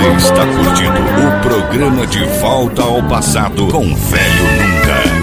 Você está curtindo o programa De Volta ao Passado com Velho Nunca.